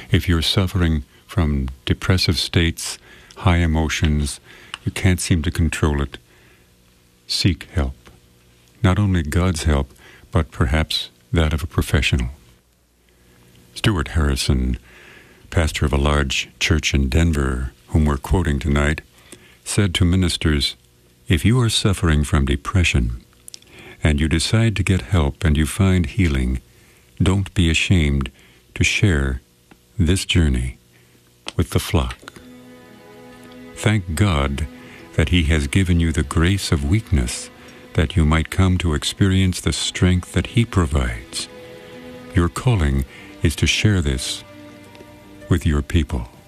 If you're suffering from depressive states, high emotions, you can't seem to control it, seek help. Not only God's help, but perhaps that of a professional. Stuart Harrison, pastor of a large church in Denver, whom we're quoting tonight, said to ministers, "If you are suffering from depression and you decide to get help and you find healing, don't be ashamed to share this journey with the flock. Thank God that He has given you the grace of weakness that you might come to experience the strength that He provides. Your calling is to share this with your people."